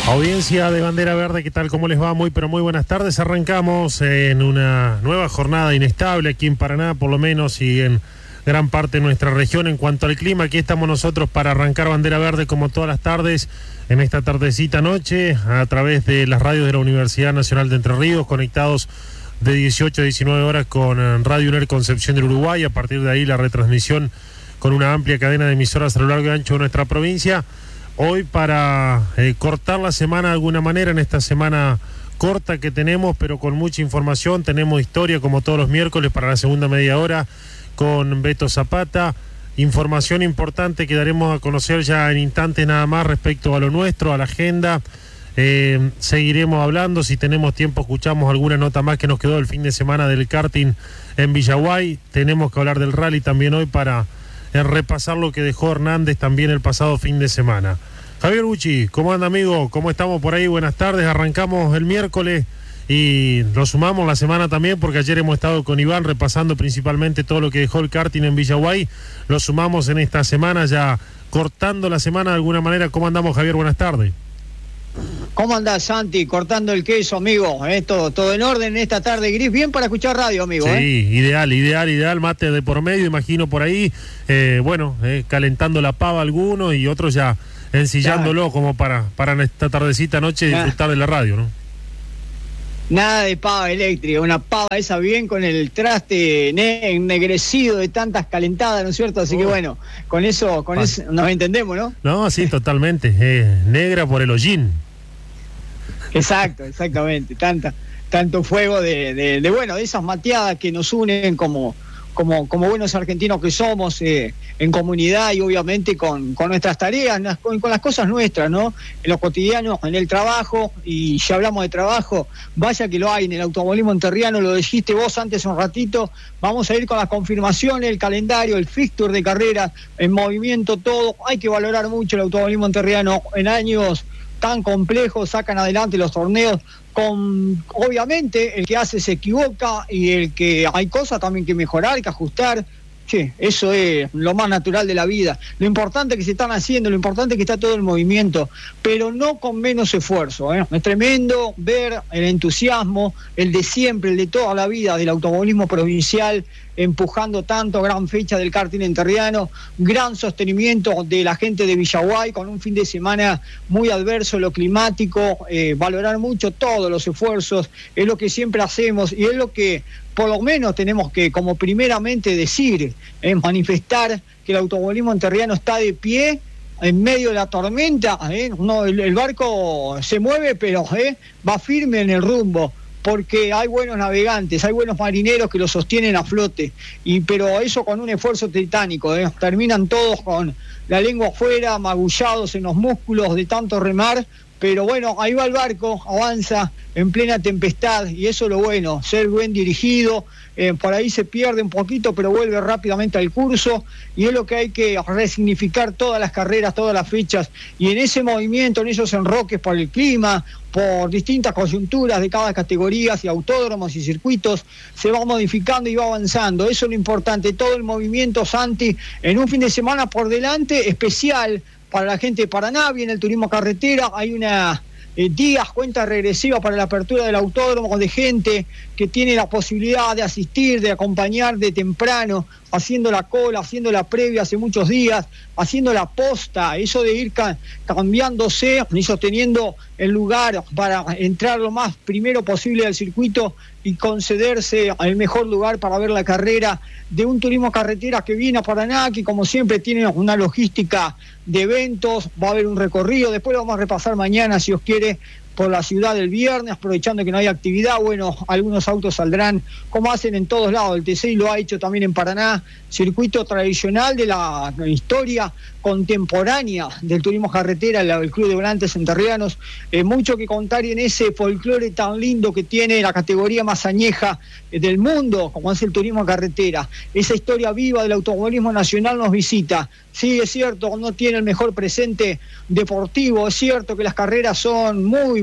Audiencia de Bandera Verde, ¿qué tal? ¿Cómo les va? Muy, pero muy buenas tardes. Arrancamos en una nueva jornada inestable aquí en Paraná, por lo menos, y en gran parte de nuestra región. En cuanto al clima, aquí estamos nosotros para arrancar Bandera Verde como todas las tardes, en esta tardecita noche, a través de las radios de la Universidad Nacional de Entre Ríos, conectados de 18 a 19 horas con Radio UNER Concepción del Uruguay. A partir de ahí la retransmisión con una amplia cadena de emisoras a lo largo y ancho de nuestra provincia. Hoy para cortar la semana de alguna manera, en esta semana corta que tenemos, pero con mucha información. Tenemos historia como todos los miércoles para la segunda media hora con Beto Zapata. Información importante que daremos a conocer ya en instantes nada más respecto a lo nuestro, a la agenda. Seguiremos hablando, si tenemos tiempo escuchamos alguna nota más que nos quedó el fin de semana del karting en Villaguay. Tenemos que hablar del rally también hoy para repasar lo que dejó Hernández también el pasado fin de semana. Javier Bucci, ¿cómo anda, amigo? ¿Cómo estamos por ahí? Buenas tardes. Arrancamos el miércoles y lo sumamos la semana también, porque ayer hemos estado con Iván repasando principalmente todo lo que dejó el karting en Villaguay. Lo sumamos en esta semana, ya cortando la semana de alguna manera. ¿Cómo andamos, Javier? Buenas tardes. ¿Cómo andás, Santi? Cortando el queso, amigo. Todo en orden en esta tarde gris. Bien para escuchar radio, amigo. Sí, ideal. Mate de por medio, imagino por ahí. Calentando la pava algunos y otros ya ensillándolo como para esta tardecita noche disfrutar de la radio, ¿no? Nada de pava eléctrica, una pava esa bien con el traste ennegrecido de tantas calentadas, ¿no es cierto? Así que bueno, con eso nos entendemos, ¿no? No, sí, totalmente. Negra por el hollín. Exactamente. Tanto fuego de esas mateadas que nos unen como buenos argentinos que somos, en comunidad y obviamente con nuestras tareas, con las cosas nuestras, ¿no? En lo cotidiano, en el trabajo. Y si hablamos de trabajo, vaya que lo hay en el automovilismo enterriano, lo dijiste vos antes un ratito. Vamos a ir con las confirmaciones, el calendario, el fixture de carreras, en movimiento, todo. Hay que valorar mucho el automovilismo enterriano. En años tan complejos sacan adelante los torneos. Obviamente el que hace se equivoca, y el que hay cosas también que mejorar, que ajustar. Sí, eso es lo más natural de la vida. Lo importante que se están haciendo, lo importante que está todo el movimiento, pero no con menos esfuerzo, ¿eh? Es tremendo ver el entusiasmo, el de siempre, el de toda la vida del automovilismo provincial, empujando tanto, gran fecha del karting enterriano, gran sostenimiento de la gente de Villaguay, con un fin de semana muy adverso en lo climático. Valorar mucho todos los esfuerzos, es lo que siempre hacemos y es lo que por lo menos tenemos que, como primeramente, decir, manifestar que el automovilismo enterriano está de pie en medio de la tormenta. No, el barco se mueve, pero va firme en el rumbo, porque hay buenos navegantes, hay buenos marineros que lo sostienen a flote, pero eso con un esfuerzo titánico. Terminan todos con la lengua afuera, magullados en los músculos de tanto remar. Pero bueno, ahí va el barco, avanza en plena tempestad, y eso es lo bueno, ser buen dirigido. Por ahí se pierde un poquito, pero vuelve rápidamente al curso, y es lo que hay que resignificar todas las carreras, todas las fechas, y en ese movimiento, en esos enroques por el clima, por distintas coyunturas de cada categoría, y autódromos y circuitos, se va modificando y va avanzando. Eso es lo importante, todo el movimiento, Santi, en un fin de semana por delante especial para la gente de Paraná. Viene el turismo carretera, hay días, cuenta regresiva para la apertura del autódromo, de gente que tiene la posibilidad de asistir, de acompañar de temprano, haciendo la cola, haciendo la previa hace muchos días, haciendo la posta, eso de ir cambiándose y sosteniendo el lugar para entrar lo más primero posible al circuito y concederse el mejor lugar para ver la carrera de un turismo carretera que viene a Paraná, que como siempre tiene una logística de eventos. Va a haber un recorrido, después lo vamos a repasar mañana, si os quiere, por la ciudad el viernes, aprovechando que no hay actividad. Bueno, algunos autos saldrán, como hacen en todos lados. El TCI lo ha hecho también en Paraná, circuito tradicional de la historia contemporánea del turismo carretera, el Club de Volantes Enterrianos. Mucho que contar en ese folclore tan lindo que tiene la categoría más añeja del mundo, como es el turismo carretera. Esa historia viva del automovilismo nacional nos visita. Sí, es cierto, no tiene el mejor presente deportivo, es cierto que las carreras son muy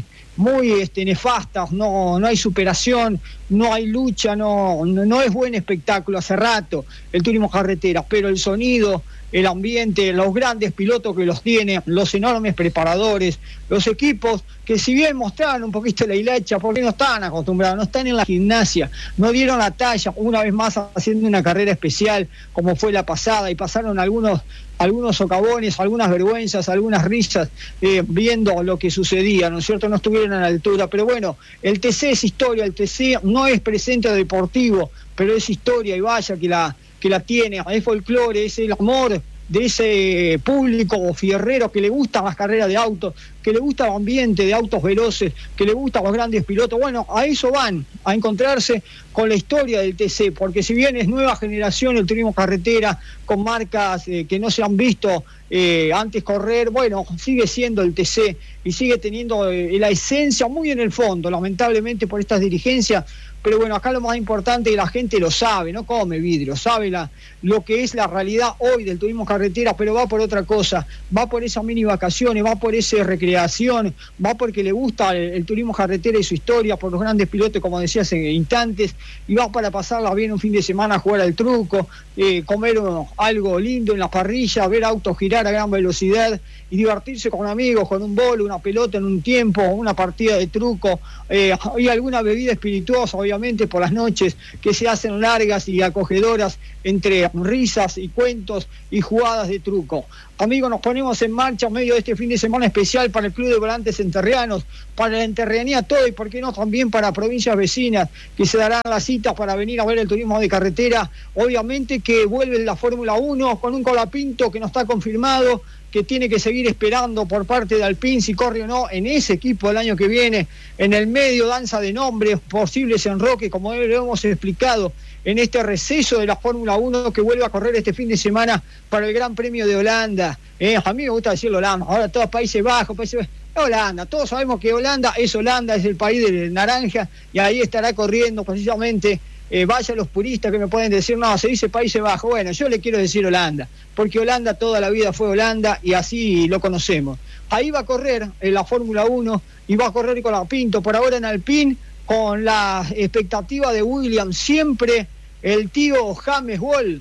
nefastas, no hay superación, no hay lucha, no es buen espectáculo hace rato el turismo carretera, pero el sonido, el ambiente, los grandes pilotos que los tienen, los enormes preparadores, los equipos que si bien mostraron un poquito la hilacha, porque no estaban acostumbrados, no están en la gimnasia, no dieron la talla, una vez más haciendo una carrera especial como fue la pasada, y pasaron algunos socavones, algunas vergüenzas, algunas risas, viendo lo que sucedía, ¿no es cierto? No estuvieron a la altura, pero bueno, el TC es historia, el TC no es presente deportivo, pero es historia, y vaya que la tiene, es folclore, es el amor de ese público fierrero que le gustan las carreras de autos, que le gusta el ambiente de autos veloces, que le gustan los grandes pilotos. Bueno, a eso van, a encontrarse con la historia del TC, porque si bien es nueva generación el turismo carretera, con marcas que no se han visto antes correr, bueno, sigue siendo el TC y sigue teniendo la esencia muy en el fondo, lamentablemente por estas dirigencias. Pero bueno, acá lo más importante es que la gente lo sabe, no come vidrio, sabe lo que es la realidad hoy del turismo carretera, pero va por otra cosa, va por esas mini vacaciones, va por esa recreación, va porque le gusta el turismo carretera y su historia, por los grandes pilotos, como decía hace instantes, y va para pasarla bien un fin de semana, jugar al truco, comer algo lindo en la parrilla, ver autos girar a gran velocidad y divertirse con amigos, con un bolo, una pelota en un tiempo, una partida de truco, y alguna bebida espirituosa, obviamente, por las noches que se hacen largas y acogedoras entre risas y cuentos y jugadas de truco. Amigos, nos ponemos en marcha en medio de este fin de semana especial para el Club de Volantes Enterrianos, para la enterrianía todo, y por qué no también para provincias vecinas que se darán las citas para venir a ver el turismo de carretera. Obviamente que vuelve la Fórmula 1 con un Colapinto que no está confirmado, que tiene que seguir esperando por parte de Alpine si corre o no en ese equipo el año que viene. En el medio, danza de nombres, posibles enroques, como lo hemos explicado en este receso de la Fórmula 1 que vuelve a correr este fin de semana para el Gran Premio de Holanda. A mí me gusta decirlo Holanda, ahora todos Países Bajos, Holanda, todos sabemos que Holanda, es el país del naranja, y ahí estará corriendo precisamente. Vaya los puristas que me pueden decir, no, se dice Países Bajos. Bueno, yo le quiero decir Holanda, porque Holanda toda la vida fue Holanda y así lo conocemos. Ahí va a correr en la Fórmula 1 y va a correr con la Pinto, por ahora en Alpine, con la expectativa de Williams, siempre el tío James Wall,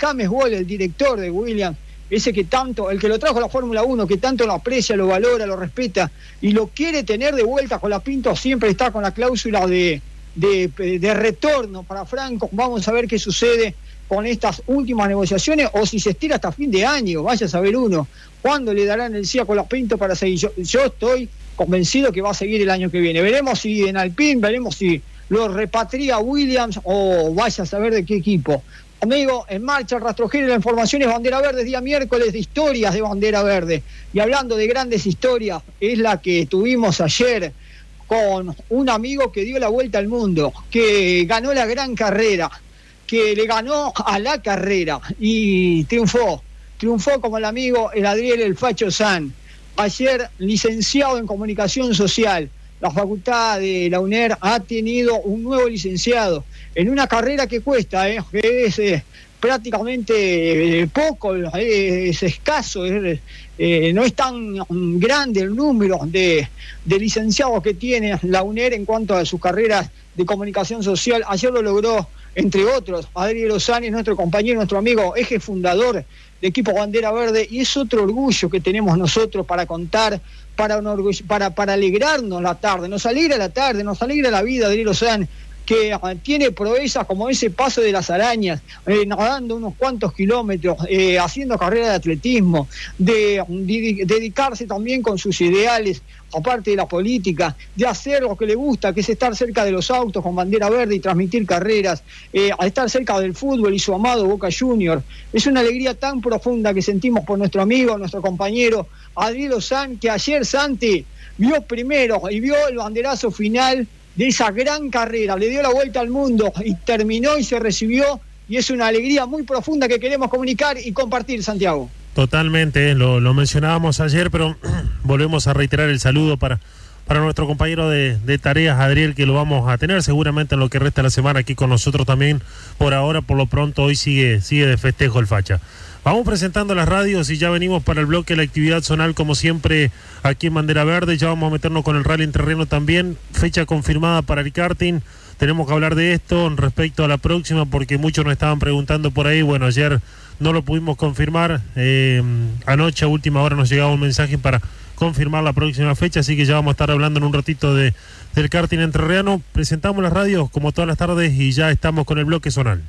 el director de Williams, ese que tanto, el que lo trajo a la Fórmula 1, que tanto lo aprecia, lo valora, lo respeta y lo quiere tener de vuelta con la Pinto, siempre está con la cláusula de retorno para Franco. Vamos a ver qué sucede con estas últimas negociaciones, o si se estira hasta fin de año, vaya a saber uno cuándo le darán el sí a Colapinto para seguir. Yo estoy convencido que va a seguir el año que viene. Veremos si en Alpine, veremos si lo repatria Williams o vaya a saber de qué equipo. Amigo, en marcha el rastrojero y la información es Bandera Verde, día miércoles de historias de Bandera Verde. Y hablando de grandes historias, es la que tuvimos ayer con un amigo que dio la vuelta al mundo, que ganó la gran carrera, que le ganó a la carrera y triunfó como el amigo el Adriel El Facho San. Ayer licenciado en Comunicación Social, la facultad de la UNER ha tenido un nuevo licenciado en una carrera que cuesta, que es prácticamente poco, es escaso, no es tan grande el número de licenciados que tiene la UNER en cuanto a sus carreras de comunicación social. Ayer lo logró, entre otros, Adriel Osani, nuestro compañero, nuestro amigo, eje fundador de equipo Bandera Verde, y es otro orgullo que tenemos nosotros para contar, para alegrarnos la tarde, nos alegra la tarde, nos alegra la vida, Adriel Osani, que tiene proezas como ese paso de las arañas, nadando unos cuantos kilómetros, haciendo carrera de atletismo, de dedicarse también con sus ideales, aparte de la política, de hacer lo que le gusta, que es estar cerca de los autos con Bandera Verde y transmitir carreras, a estar cerca del fútbol y su amado Boca Juniors. Es una alegría tan profunda que sentimos por nuestro amigo, nuestro compañero Adriel Osani, que ayer, Santi, vio primero y vio el banderazo final de esa gran carrera, le dio la vuelta al mundo y terminó y se recibió, y es una alegría muy profunda que queremos comunicar y compartir, Santiago. Totalmente, lo mencionábamos ayer, pero volvemos a reiterar el saludo para nuestro compañero de tareas, Adriel, que lo vamos a tener seguramente en lo que resta de la semana aquí con nosotros también. Por ahora, por lo pronto, hoy sigue de festejo el Facha. Vamos presentando las radios y ya venimos para el bloque de la actividad zonal, como siempre, aquí en Bandera Verde. Ya vamos a meternos con el Rally Entrerriano también. Fecha confirmada para el karting. Tenemos que hablar de esto respecto a la próxima, porque muchos nos estaban preguntando por ahí. Bueno, ayer no lo pudimos confirmar. Anoche a última hora nos llegaba un mensaje para confirmar la próxima fecha, así que ya vamos a estar hablando en un ratito del karting entrerriano. Presentamos las radios como todas las tardes y ya estamos con el bloque zonal.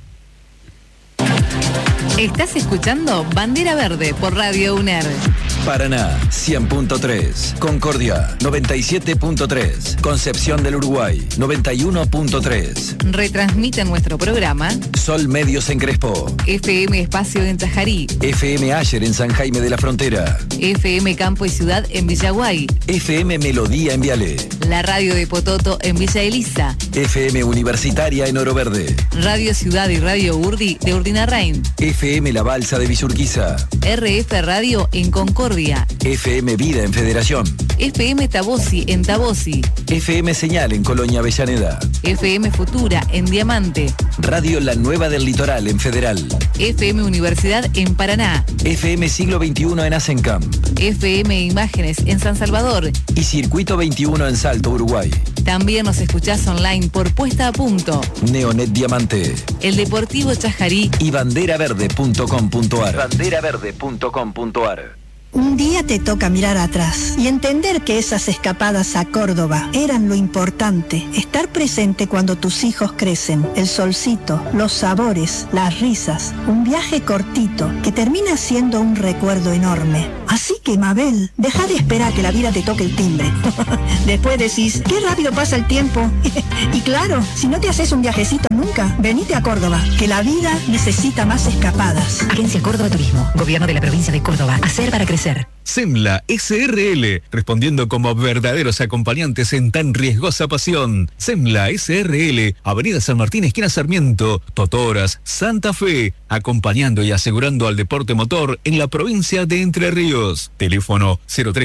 Estás escuchando Bandera Verde por Radio UNER. Paraná 100.3, Concordia 97.3, Concepción del Uruguay 91.3. Retransmite nuestro programa Sol Medios en Crespo, FM Espacio en Chajarí, FM Ayer en San Jaime de la Frontera, FM Campo y Ciudad en Villaguay, FM Melodía en Viale, la radio de Pototo en Villa Elisa, FM Universitaria en Oro Verde, Radio Ciudad y Radio Urdi de Urdinarrain, FM La Balsa de Villurquiza, RF Radio en Concordia, FM Vida en Federación, FM Tabosi en Tabosi, FM Señal en Colonia Avellaneda, FM Futura en Diamante, Radio La Nueva del Litoral en Federal, FM Universidad en Paraná, FM Siglo XXI en Asencamp, FM Imágenes en San Salvador y Circuito 21 en Salto, Uruguay. También nos escuchás online por Puesta a Punto, Neonet Diamante, El Deportivo Chajarí y banderaverde.com.ar. Banderaverde.com.ar. Un día te toca mirar atrás y entender que esas escapadas a Córdoba eran lo importante. Estar presente cuando tus hijos crecen, el solcito, los sabores, las risas. Un viaje cortito que termina siendo un recuerdo enorme. Así que, Mabel, deja de esperar que la vida te toque el timbre. Después decís, qué rápido pasa el tiempo. Y claro, si no te haces un viajecito nunca, venite a Córdoba, que la vida necesita más escapadas. Agencia Córdoba Turismo, Gobierno de la Provincia de Córdoba. Hacer para crecer. SEMLA SRL, respondiendo como verdaderos acompañantes en tan riesgosa pasión. SEMLA SRL, Avenida San Martín, esquina Sarmiento, Totoras, Santa Fe, acompañando y asegurando al deporte motor en la provincia de Entre Ríos. Teléfono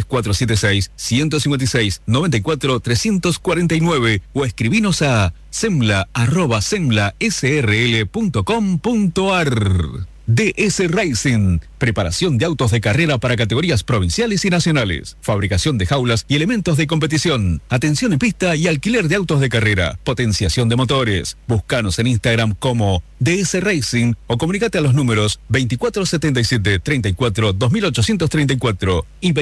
03476-156-94-349 o escribinos a semla@semlasrl.com.ar. DS Racing, preparación de autos de carrera para categorías provinciales y nacionales, fabricación de jaulas y elementos de competición, atención en pista y alquiler de autos de carrera, potenciación de motores. Búscanos en Instagram como DS Racing o comunicate a los números 2477-34-2834 y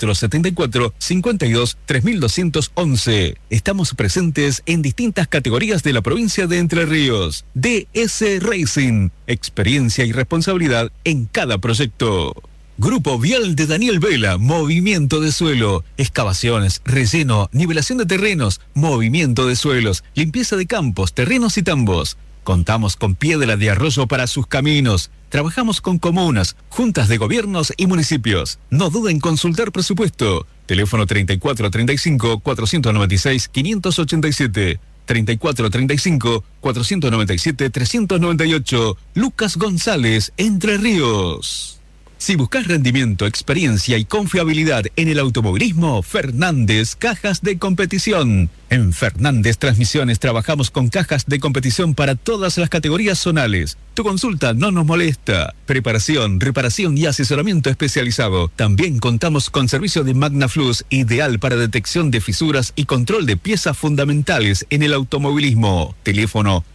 2474-52-3211. Estamos presentes en distintas categorías de la provincia de Entre Ríos. DS Racing, experiencia y responsabilidad en cada proyecto. Grupo Vial de Daniel Vela, movimiento de suelo, excavaciones, relleno, nivelación de terrenos, movimiento de suelos, limpieza de campos, terrenos y tambos. Contamos con piedra de arroyo para sus caminos. Trabajamos con comunas, juntas de gobiernos y municipios. No duden en consultar presupuesto. Teléfono 3435-496-587. 3435-497-398. Lucas González, Entre Ríos. Si buscas rendimiento, experiencia y confiabilidad en el automovilismo, Fernández Cajas de Competición. En Fernández Transmisiones trabajamos con cajas de competición para todas las categorías zonales. Tu consulta no nos molesta. Preparación, reparación y asesoramiento especializado. También contamos con servicio de MagnaFlux, ideal para detección de fisuras y control de piezas fundamentales en el automovilismo. Teléfono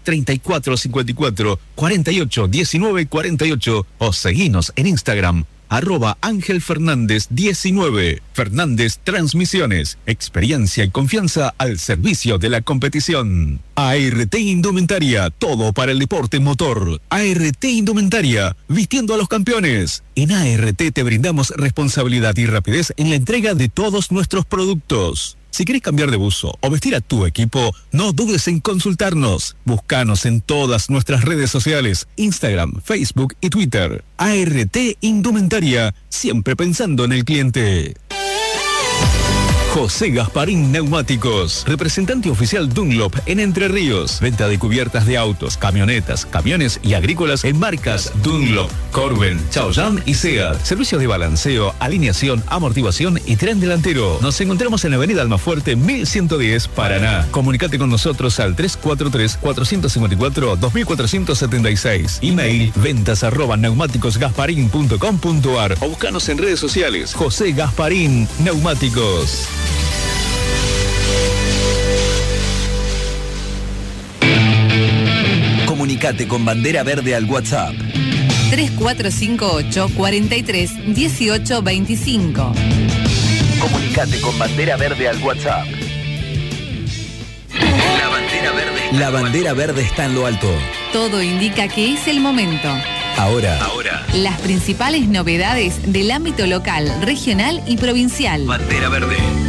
3454-481948 o seguinos en Instagram @AngelFernández19. Fernández Transmisiones, experiencia y confianza al servicio de la competición. ART Indumentaria, todo para el deporte motor. ART Indumentaria, vistiendo a los campeones. En ART te brindamos responsabilidad y rapidez en la entrega de todos nuestros productos. Si querés cambiar de buzo o vestir a tu equipo, no dudes en consultarnos. Búscanos en todas nuestras redes sociales, Instagram, Facebook y Twitter. ART Indumentaria, siempre pensando en el cliente. José Gasparín Neumáticos, representante oficial Dunlop en Entre Ríos. Venta de cubiertas de autos, camionetas, camiones y agrícolas en marcas Dunlop, Corben, Chaoyang y SEAT. Servicios de balanceo, alineación, amortiguación y tren delantero. Nos encontramos en la avenida Almafuerte 1110, Paraná. Comunicate con nosotros al 343-454-2476. Email ventas@neumáticosgasparin.com.ar o buscanos en redes sociales. José Gasparín Neumáticos. Comunicate con Bandera Verde al WhatsApp 3458 43 18 25. Comunicate con Bandera Verde al WhatsApp. La bandera verde está en lo alto. Todo indica que es el momento. Ahora. Las principales novedades del ámbito local, regional y provincial. Bandera Verde.